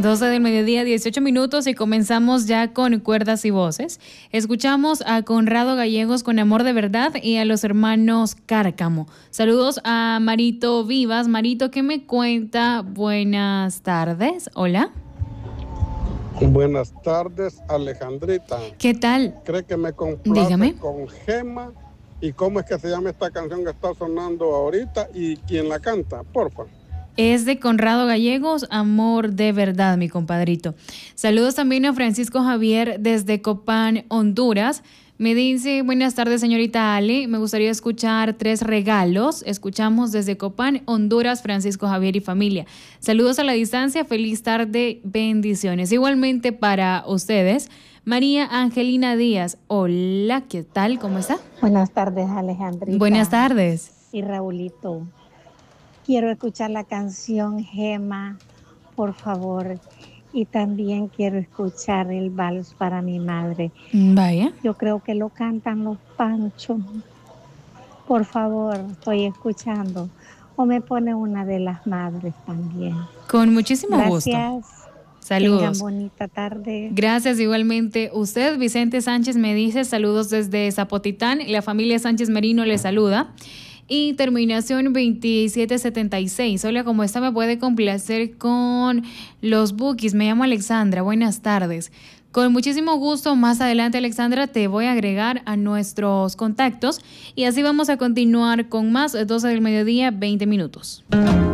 12 del mediodía, 18 minutos y comenzamos ya con Cuerdas y Voces. Escuchamos a Conrado Gallegos con Amor de Verdad y a los hermanos Cárcamo. Saludos a Marito Vivas. Marito, ¿qué me cuenta? Buenas tardes. Hola. Buenas tardes, Alejandrita. ¿Qué tal? ¿Cree que me complace Dígame. con Gema? ¿Y cómo es que se llama esta canción que está sonando ahorita? ¿Y quién la canta? Porfa. Es de Conrado Gallegos, Amor de Verdad, mi compadrito. Saludos también a Francisco Javier desde Copán, Honduras. Me dice, buenas tardes, señorita Ale. Me gustaría escuchar 3 regalos. Escuchamos desde Copán, Honduras, Francisco Javier y familia. Saludos a la distancia. Feliz tarde. Bendiciones. Igualmente para ustedes. María Angelina Díaz. Hola, ¿qué tal? ¿Cómo está? Buenas tardes, Alejandrita. Buenas tardes. Y Raulito. Quiero escuchar la canción Gema, por favor. Y también quiero escuchar el vals para mi madre. Vaya. Yo creo que lo cantan los Panchos. Por favor, estoy escuchando. O me pone una de las madres también. Con muchísimo gusto. Gracias. Saludos. Tengan bonita tarde. Gracias igualmente. Usted, Vicente Sánchez, me dice saludos desde Zapotitán. La familia Sánchez Merino le saluda. Y terminación 2776. Hola, ¿cómo está? Me puede complacer con los Bookies. Me llamo Alexandra. Buenas tardes. Con muchísimo gusto. Más adelante, Alexandra, te voy a agregar a nuestros contactos. Y así vamos a continuar con más. 12 del mediodía, 20 minutos.